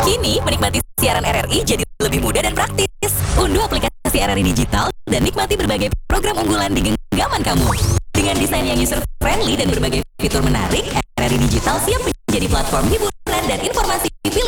Kini, menikmati siaran RRI jadi lebih mudah dan praktis. Unduh aplikasi RRI Digital dan nikmati berbagai program unggulan di genggaman kamu. Dengan desain yang user-friendly dan berbagai fitur menarik, RRI Digital siap menjadi platform hiburan dan informasi pilihan